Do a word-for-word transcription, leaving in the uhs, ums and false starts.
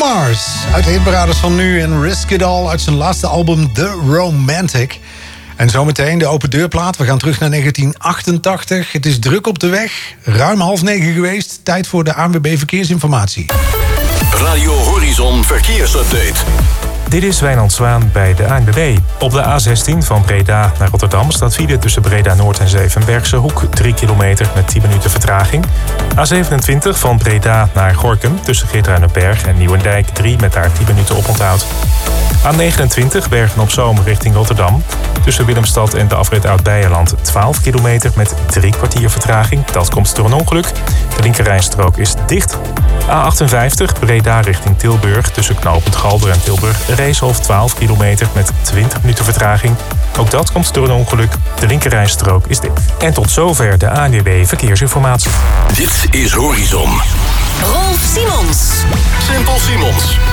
Mars uit de hitparades van nu en Risk It All uit zijn laatste album The Romantic. En zometeen de open deurplaat. We gaan terug naar negentien achtentachtig. Het is druk op de weg. Ruim half negen geweest. Tijd voor de A N W B Verkeersinformatie. Radio Horizon Verkeersupdate. Dit is Wijnand Zwaan bij de A N W B. Op de A zestien van Breda naar Rotterdam staat file tussen Breda Noord en Zevenbergse Hoek. drie kilometer met tien minuten vertraging. A zevenentwintig van Breda naar Gorinchem tussen Geertruidenberg en Nieuwendijk. drie met daar tien minuten oponthoud. A negenentwintig Bergen-op-Zoom richting Rotterdam. Tussen Willemstad en de afrit Oud-Beijerland twaalf kilometer met drie kwartier vertraging. Dat komt door een ongeluk. De linkerrijstrook is dicht. A achtenvijftig Breda richting Tilburg tussen knooppunt Galder en Tilburg. Reeshof twaalf kilometer met twintig minuten vertraging. Ook dat komt door een ongeluk. De linkerrijstrook is dicht. En tot zover de A N W B Verkeersinformatie. Dit is Horizon. Rolf Simons. Simpel Simons.